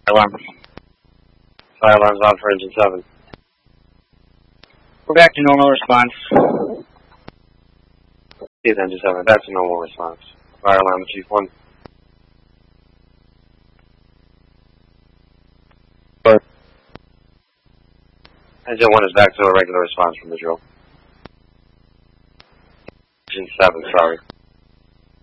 Alarm. Fire alarm's on for engine 7. We're back to normal response. He's engine 7. Back to normal response. Fire alarm, Chief 1. Engine 1 is back to a regular response from the drill. Engine 7, sorry.